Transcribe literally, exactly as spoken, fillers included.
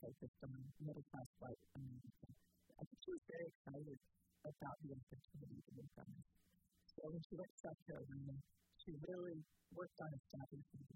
focused on middle-class white America. I think she was very excited about the opportunity to work on this. So when she went to South Carolina, she really worked on establishing the